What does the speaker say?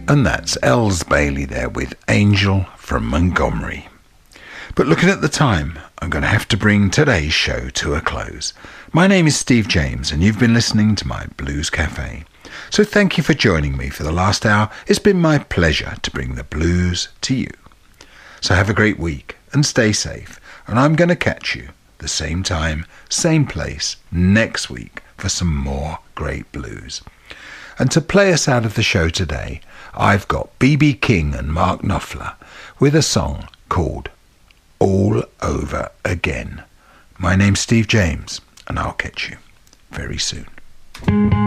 And that's Els Bailey there with Angel from Montgomery. But looking at the time, I'm going to have to bring today's show to a close. My name is Steve James and you've been listening to my Blues Cafe. So thank you for joining me for the last hour. It's been my pleasure to bring the blues to you. So have a great week and stay safe. And I'm going to catch you the same time, same place next week for some more great blues. And to play us out of the show today, I've got B.B. King and Mark Knopfler with a song called All Over Again. My name's Steve James, and I'll catch you very soon.